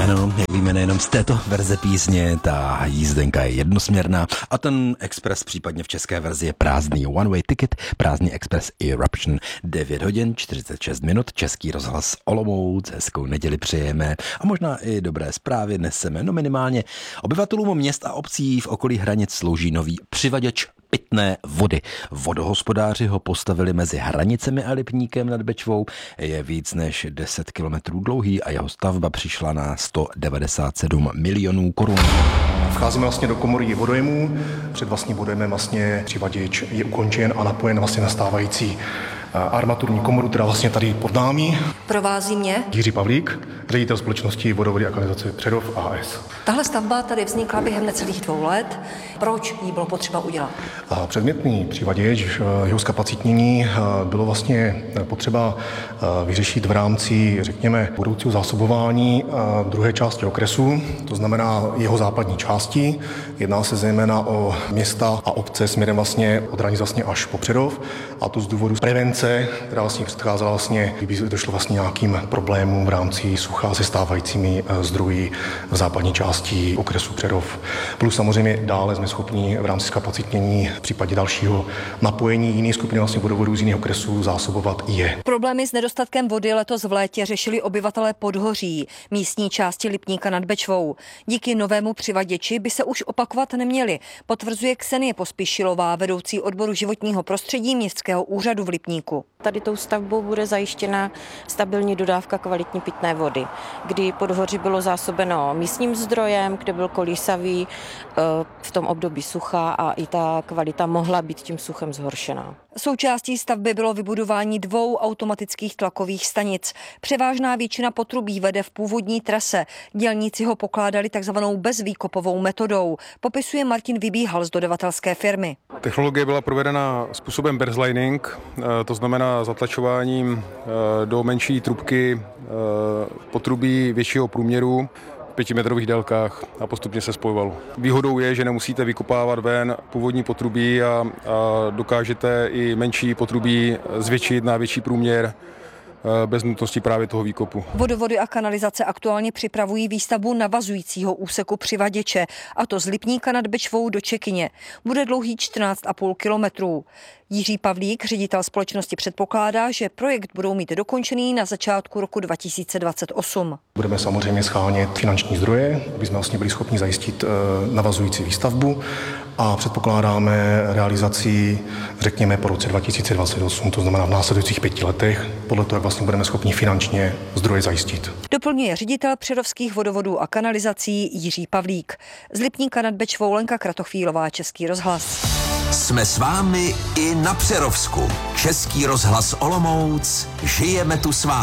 Ano, jak víme, nejenom z této verze písně, ta jízdenka je jednosměrná a ten Express případně v české verzi je prázdný One Way Ticket, prázdný Express Eruption, 9 hodin 46 minut, Český rozhlas Olomouc, hezkou neděli přejeme a možná i dobré zprávy neseme, no minimálně obyvatelům měst a obcí v okolí hranic slouží nový přivaděč pitné vody. Vodohospodáři ho postavili mezi Hranicemi a Lipníkem nad Bečvou, je víc než 10 kilometrů dlouhý a jeho stavba přišla na 197 milionů korun. Vcházíme vlastně do komory vodojemů. Před vlastním vodojemem vlastně přivaděč je ukončen a napojen vlastně na stávající armaturní komoru, která vlastně tady pod námi. Provází mě Jiří Pavlík, ředitel společnosti Vodovody a kanalizace Přerov AS. Tahle stavba tady vznikla během necelých 2 let. Proč ji bylo potřeba udělat? Předmětný přivaděč, jeho zkapacitnění bylo vlastně potřeba vyřešit v rámci, řekněme, budoucího zásobování druhé části okresu, to znamená jeho západní části. Jedná se zejména o města a obce směrem vlastně od hranic vlastně až po Přerov, a to z důvodu prevence, která vlastně předcházela vlastně, kdyby došlo vlastně nějakým problémům v rámci sucha se stávajícími zdroji v západní části okresu Přerov. Plus samozřejmě dále jsme schopni v rámci zkapacitnění v případě dalšího napojení jiných skupin vlastně vodovodů z jiných okresů zásobovat i je. Problémy s nedostatkem vody letos v létě řešili obyvatelé Podhoří, místní části Lipníka nad Bečvou. Díky novému přivaděči by se už opakovat neměli, potvrzuje Ksenie Pospíšilová, vedoucí odboru životního prostředí Městského úřadu v Lipníku. Tady tou stavbou bude zajištěna stabilní dodávka kvalitní pitné vody, kdy Podhoří bylo zásobeno místním zdrojem, kde byl kolísavý v tom období sucha a i ta kvalita mohla být tím suchem zhoršená. Součástí stavby bylo vybudování 2 automatických tlakových stanic. Převážná většina potrubí vede v původní trase. Dělníci ho pokládali takzvanou bezvýkopovou metodou. Popisuje Martin Vybíhal z dodavatelské firmy. Technologie byla provedena způsobem berzlining, to znamená zatlačováním do menší trubky potrubí většího průměru v 5metrových délkách a postupně se spojovalo. Výhodou je, že nemusíte vykopávat ven původní potrubí a dokážete i menší potrubí zvětšit na větší průměr bez nutnosti právě toho výkopu. Vodovody a kanalizace aktuálně připravují výstavbu navazujícího úseku přivaděče, a to z Lipníka nad Bečvou do Čekyně. Bude dlouhý 14,5 kilometrů. Jiří Pavlík, ředitel společnosti, předpokládá, že projekt budou mít dokončený na začátku roku 2028. Budeme samozřejmě shánět finanční zdroje, aby jsme vlastně byli schopni zajistit navazující výstavbu a předpokládáme realizaci, řekněme, po roce 2028, to znamená v následujících 5 letech, podle toho, jak vlastně budeme schopni finančně zdroje zajistit. Doplňuje ředitel přerovských vodovodů a kanalizací Jiří Pavlík. Z Lipníka nad Bečvou Lenka Kratochvílová, Český rozhlas. Jsme s vámi i na Přerovsku. Český rozhlas Olomouc, žijeme tu s vámi.